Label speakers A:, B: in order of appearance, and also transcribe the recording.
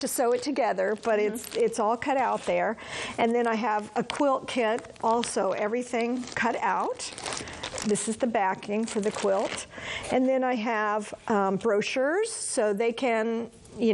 A: to sew it together, but it's all cut out there. And then I have a quilt kit, also everything cut out. This is the backing for the quilt. And then I have brochures, so they can